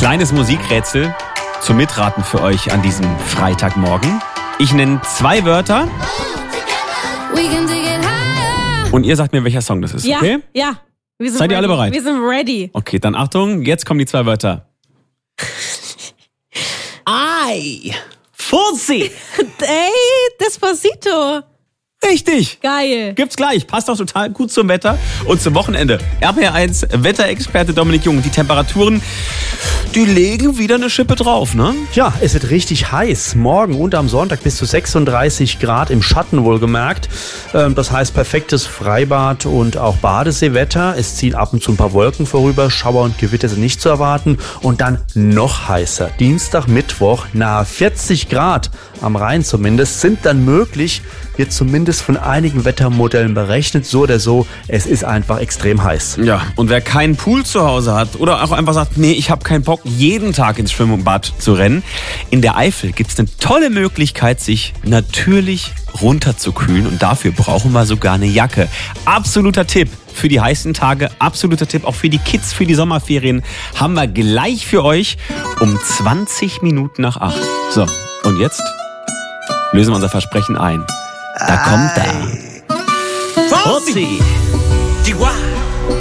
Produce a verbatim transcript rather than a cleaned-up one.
Kleines Musikrätsel zum Mitraten für euch an diesem Freitagmorgen. Ich nenne zwei Wörter und ihr sagt mir, welcher Song das ist, Ja, okay? ja. Wir sind Seid ihr ready. alle bereit? Wir sind ready. Okay, dann Achtung, jetzt kommen die zwei Wörter. Ei, Fussi. Ey, Despacito. Richtig. Geil. Gibt's gleich. Passt auch total gut zum Wetter und zum Wochenende. R P R eins Wetterexperte Dominik Jung. Die Temperaturen, die legen wieder eine Schippe drauf, ne? Ja, es wird richtig heiß. Morgen und am Sonntag bis zu sechsunddreißig Grad im Schatten wohlgemerkt. Das heißt perfektes Freibad und auch Badeseewetter. Es ziehen ab und zu ein paar Wolken vorüber. Schauer und Gewitter sind nicht zu erwarten. Und dann noch heißer. Dienstag, Mittwoch nahe vierzig Grad. Am Rhein zumindest sind dann möglich. Wird zumindest von einigen Wettermodellen berechnet. So oder so, es ist einfach extrem heiß. Ja, und wer keinen Pool zu Hause hat oder auch einfach sagt, nee, ich habe keinen Bock, jeden Tag ins Schwimmbad zu rennen. In der Eifel gibt's eine tolle Möglichkeit, sich natürlich runterzukühlen. Und dafür brauchen wir sogar eine Jacke. Absoluter Tipp für die heißen Tage, absoluter Tipp auch für die Kids, für die Sommerferien. Haben wir gleich für euch um zwanzig Minuten nach acht. So, und jetzt lösen wir unser Versprechen ein. Da kommt er. Fussi. Chihuahua.